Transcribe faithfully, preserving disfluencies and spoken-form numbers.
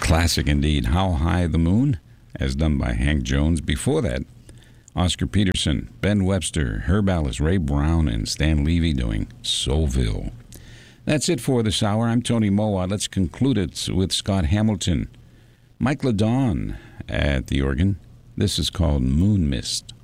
classic indeed. How High the Moon, as done by Hank Jones. Before that, Oscar Peterson, Ben Webster, Herb Allis, Ray Brown, and Stan Levy doing Soulville. That's it for this hour. I'm Tony Moa. Let's conclude it with Scott Hamilton. Mike LeDon at the organ. This is called Moon Mist.